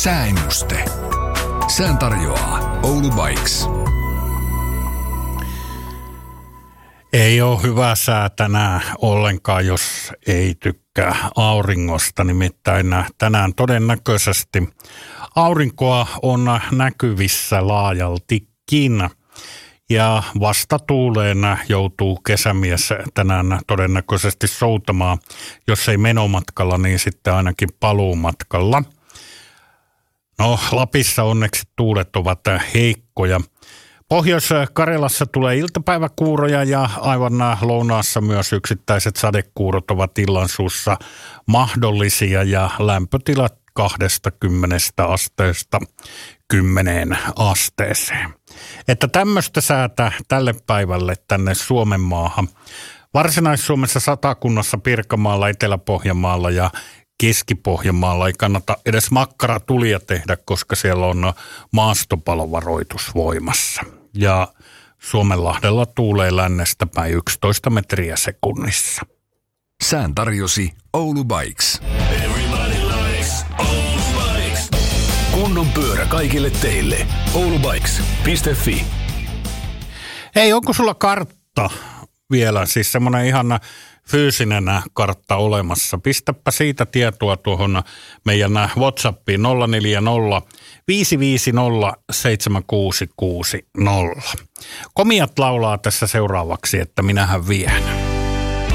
Sääennuste. Sään tarjoaa Oulu Bikes. Ei ole hyvä sää tänään ollenkaan, jos ei tykkää auringosta. Nimittäin tänään aurinkoa on näkyvissä laajaltikin. Ja vastatuuleen joutuu kesämies tänään todennäköisesti soutamaan, jos ei menomatkalla, niin sitten ainakin paluumatkalla. No, Lapissa onneksi tuulet ovat heikkoja. Pohjois-Karjalassa tulee iltapäiväkuuroja ja aivan lounaassa myös yksittäiset sadekuurot ovat illansuussa mahdollisia ja lämpötilat 20 asteesta 10 asteeseen. Että tämmöistä säätä tälle päivälle tänne Suomen maahan. Varsinais-Suomessa, Satakunnassa, Pirkanmaalla, Etelä-Pohjanmaalla ja Keski-Pohjanmaalla ei kannata edes makkaratulia tehdä, koska siellä on maastopalovaroitus voimassa. Ja Suomenlahdella tuulee lännestä päin 11 metriä sekunnissa. Sään tarjosi Oulu Bikes. Kunnon pyörä kaikille teille. oulubikes.fi. Hei, onko sulla kartta vielä? Siis semmoinen ihan fyysinen kartta olemassa. Pistäpä siitä tietoa tuohon meidän WhatsAppiin 040 550 7660. Komiat laulaa tässä seuraavaksi, että minähän vien.